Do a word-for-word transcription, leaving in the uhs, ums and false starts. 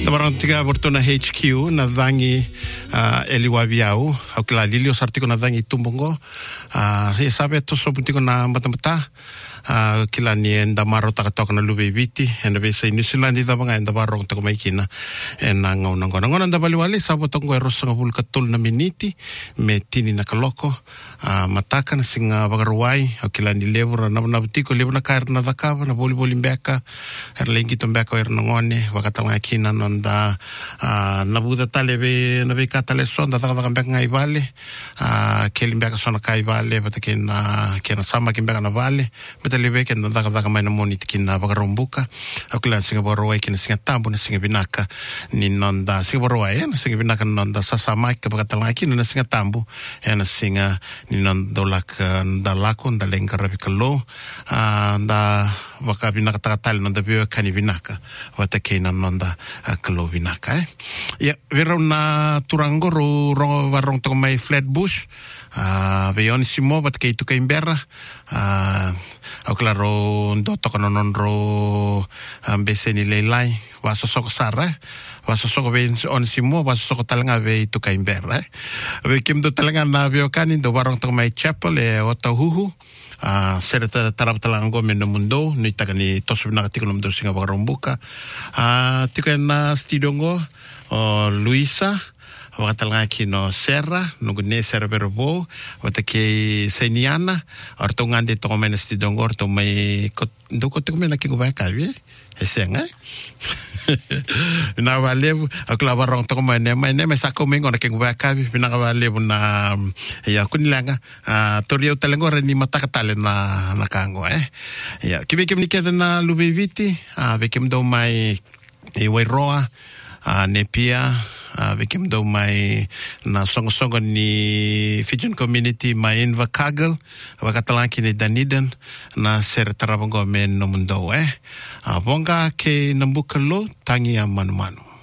Tabarang tiga bortona H Q na zangi uh, eliwaviau au kila lilio sartiko na zangi tumbongo uh, he sabe to so putiko na mata-mata uh, kila ni enda maro takatoka na lube viti enda vesa New Zealand ita banga enda barong tako maikina ena ngau nango nango nanda baliwali sabo tongo e rosa ngabul katul na miniti me tini na kaloko uh, mataka na singa bagaruai au kila ni lebura na nabutiko lebura kair na dhakava na boli boli mbeka er lengi to mbeka er nangone wakatalanga kina nanda uh, nabuda talebe na veka tale sonda taka taka mbeka ngai vale uh, keli mbeka sona kai vale bata kena kena sama kimbeka na vale bata lebe kena taka taka mai na moni tikina bagarombuka au kila singa borowai kena singa tambu na singa binaka ni nanda singa borowai na singa binaka nanda sasa maika wakatalanga kina na singa tambu na singa ni nanda laka nda lako nda lenga rabikalo uh, nda waka binaka takatali nanda biwa kani binaka wata kena nanda uh, kalo binaka eh. Ya, vera na turango ro ro varong to mai Flatbush uh, veoni simo bat kei tu kaimbera uh, au claro ndo to kono non ro ambese ni lelai waso soko sara waso soko ve on simo waso soko talanga ve tu kaimbera ve kim do talanga na veo kani ndo varong to mai chapel e otahuhu Uh, serta tarap talango men mundo ni takani tosu na tiko no singa barombuka uh, tiko na stidongo o Luisa wakatalanga kino Serra nungune Serra berbo watake Seniana orto ngande to men stidongo orto mai ndoko tiko men kingo ba kavi esenga na vale akla barong to mai ne mai ne sa ko mengo na kingo ba kavi na vale na ya kunilanga torio talengo ni mataka tale na na kango eh ya kibe kim ni keda na lubeviti a vekem do mai e wairoa a nepia a vekem do mai na songo songo ni Fijian community mai in Vakagal wakatalaki ni Dunedin na ser tarabongo men no mundo eh a bonga ke nambukalo tangi a manu manu